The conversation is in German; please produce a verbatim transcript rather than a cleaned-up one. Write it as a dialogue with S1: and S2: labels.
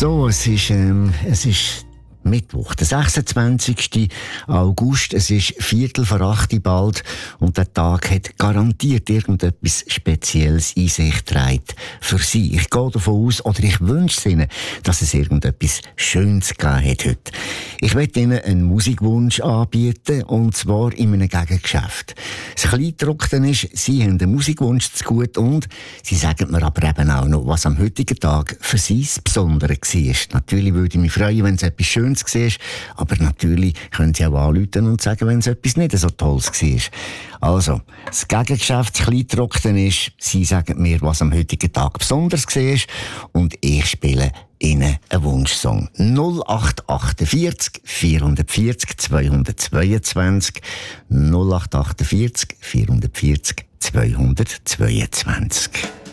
S1: So, es ist, ähm, es ist Mittwoch, der sechsundzwanzigsten August. Es ist Viertel vor acht bald und der Tag hat garantiert irgendetwas Spezielles in sich trägt für Sie. Ich gehe davon aus, oder ich wünsche es Ihnen, dass es irgendetwas Schönes gegeben hat heute. Ich möchte Ihnen einen Musikwunsch anbieten, und zwar in einem Gegengeschäft. Das Kleingedruckte ist, Sie haben einen Musikwunsch zu gut und Sie sagen mir aber eben auch noch, was am heutigen Tag für Sie das Besondere war. Natürlich würde ich mich freuen, wenn es etwas Schönes war, aber natürlich können Sie auch anrufen und sagen, wenn es etwas nicht so Tolles war. Also, das Gegengeschäft, das Kleingedruckte ist, Sie sagen mir, was am heutigen Tag besonders war, und ich spiele Ihnen einen Wunschsong. null acht vier acht vier vier zehn zweihundertzweiundzwanzig null acht vier acht vier vier zehn zweihundertzweiundzwanzig.